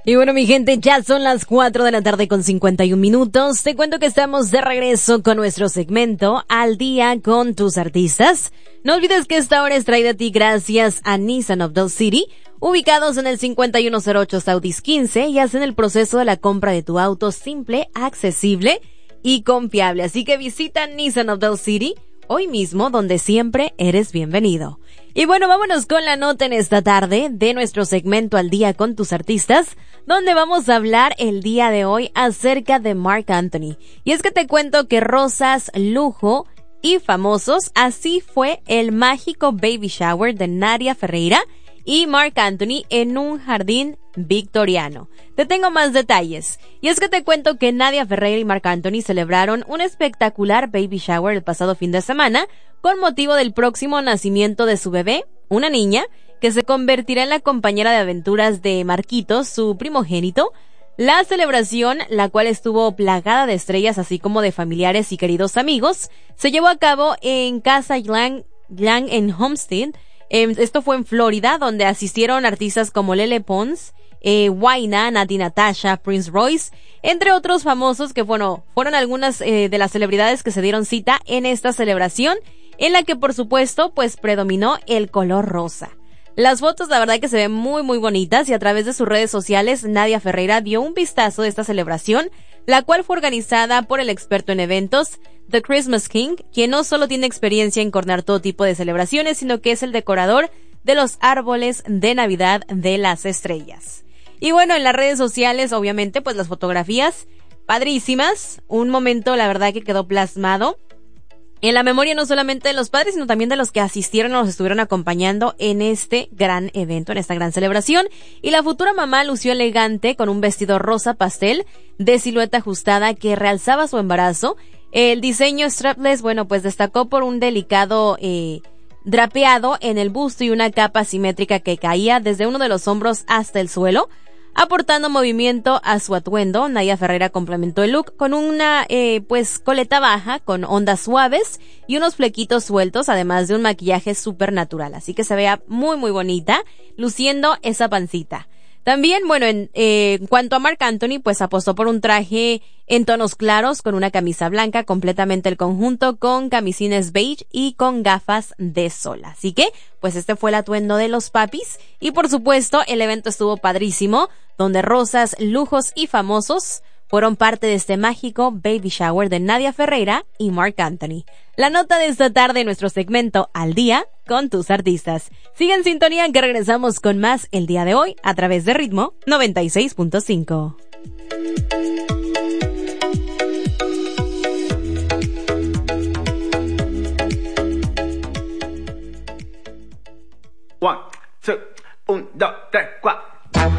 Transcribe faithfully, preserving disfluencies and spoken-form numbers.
Y bueno, mi gente, ya son las cuatro de la tarde con cincuenta y un minutos. Te cuento que estamos de regreso con nuestro segmento Al Día con tus artistas. No olvides que esta hora es traída a ti gracias a Nissan of Dell City, ubicados en el cincuenta y uno cero ocho Southeast quince, y hacen el proceso de la compra de tu auto simple, accesible y confiable. Así que visita Nissan of Dell City hoy mismo, donde siempre eres bienvenido. Y bueno, vámonos con la nota en esta tarde de nuestro segmento Al Día con tus artistas, donde vamos a hablar el día de hoy acerca de Marc Anthony. Y es que te cuento que rosas, lujo y famosos, así fue el mágico baby shower de Nadia Ferreira y Marc Anthony en un jardín victoriano. Te tengo más detalles. Y es que te cuento que Nadia Ferreira y Marc Anthony celebraron un espectacular baby shower el pasado fin de semana con motivo del próximo nacimiento de su bebé, una niña, que se convertirá en la compañera de aventuras de Marquitos, su primogénito. La celebración, la cual estuvo plagada de estrellas así como de familiares y queridos amigos, se llevó a cabo en Casa Young, Young en Homestead. Eh, esto fue en Florida, donde asistieron artistas como Lele Pons, eh, Wayna, Nati Natasha, Prince Royce, entre otros famosos que, bueno, fueron algunas eh, de las celebridades que se dieron cita en esta celebración, en la que por supuesto pues predominó el color rosa. Las fotos la verdad que se ven muy muy bonitas, y a través de sus redes sociales Nadia Ferreira dio un vistazo de esta celebración, la cual fue organizada por el experto en eventos The Christmas King, quien no solo tiene experiencia en coordinar todo tipo de celebraciones, sino que es el decorador de los árboles de Navidad de las estrellas. Y bueno, en las redes sociales obviamente pues las fotografías padrísimas, un momento la verdad que quedó plasmado en la memoria no solamente de los padres, sino también de los que asistieron o los estuvieron acompañando en este gran evento, en esta gran celebración. Y la futura mamá lució elegante con un vestido rosa pastel de silueta ajustada que realzaba su embarazo. El diseño strapless, bueno, pues destacó por un delicado eh, drapeado en el busto y una capa simétrica que caía desde uno de los hombros hasta el suelo, aportando movimiento a su atuendo. Nadia Ferreira complementó el look con una eh, pues coleta baja con ondas suaves y unos flequitos sueltos, además de un maquillaje súper natural, así que se vea muy muy bonita, luciendo esa pancita. También, bueno, en, eh, en cuanto a Marc Anthony, pues apostó por un traje en tonos claros, con una camisa blanca, completamente el conjunto, con camisines beige y con gafas de sol. Así que, pues este fue el atuendo de los papis. Y por supuesto, el evento estuvo padrísimo, donde rosas, lujos y famosos fueron parte de este mágico baby shower de Nadia Ferreira y Marc Anthony. La nota de esta tarde en nuestro segmento Al Día con tus artistas. Sigue en sintonía, que regresamos con más el día de hoy a través de Ritmo noventa y seis punto cinco. One, two, un, dos, tres, cuatro.